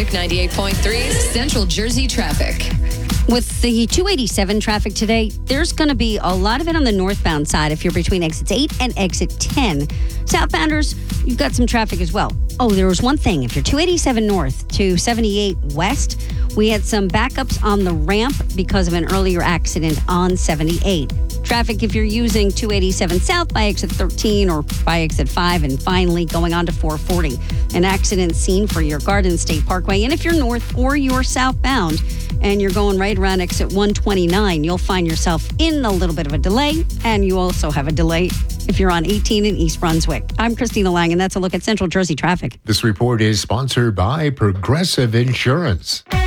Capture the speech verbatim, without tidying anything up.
Magic ninety-eight point three Central Jersey traffic. With the two eighty-seven traffic today, there's going to be a lot of it on the northbound side if you're between exits eight and exit ten. Southbounders, you've got some traffic as well. Oh, there was one thing. If you're two eighty-seven north to seventy-eight west, we had some backups on the ramp because of an earlier accident on seventy-eight. Traffic if you're using two eighty-seven south by exit thirteen or by exit five, and finally going on to four forty. An accident scene for your Garden State Parkway. And if you're north or you're southbound and you're going right around exit one twenty-nine, you'll find yourself in a little bit of a delay. And you also have a delay if you're on eighteen in East Brunswick. I'm Christina Lang, and that's a look at Central Jersey traffic. This report is sponsored by Progressive Insurance.